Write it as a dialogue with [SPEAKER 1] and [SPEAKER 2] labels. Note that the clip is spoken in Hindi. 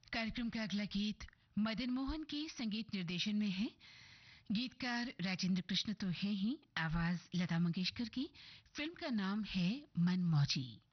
[SPEAKER 1] कार्यक्रम का अगला गीत मदन मोहन के संगीत निर्देशन में है। गीतकार राजेंद्र कृष्ण तो है ही, आवाज लता मंगेशकर की। फिल्म का नाम है मन मौजी।